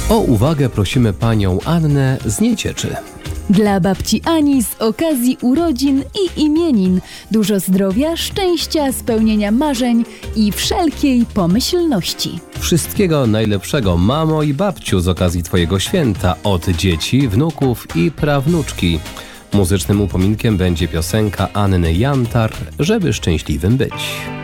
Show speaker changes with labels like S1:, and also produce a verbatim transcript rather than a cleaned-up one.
S1: O uwagę prosimy panią Annę z Niecieczy.
S2: Dla babci Ani z okazji urodzin i imienin dużo zdrowia, szczęścia, spełnienia marzeń i wszelkiej pomyślności.
S1: Wszystkiego najlepszego, mamo i babciu, z okazji twojego święta, od dzieci, wnuków i prawnuczki. Muzycznym upominkiem będzie piosenka Anny Jantar, żeby szczęśliwym być.